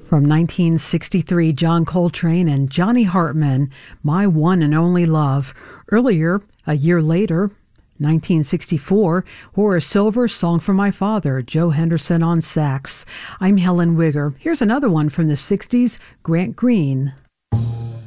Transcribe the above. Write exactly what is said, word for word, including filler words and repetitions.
From nineteen sixty-three, John Coltrane and Johnny Hartman, My One and Only Love. Earlier, a year later, nineteen sixty-four, Horace Silver, Song for My Father, Joe Henderson on sax. I'm Helen Wigger. Here's another one from the sixties, Grant Green.